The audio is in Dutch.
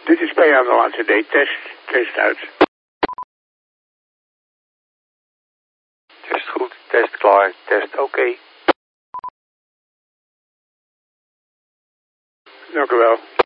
Dit is bij Ambulance D. Test uit. Test goed, test klaar, test oké. Dank u wel.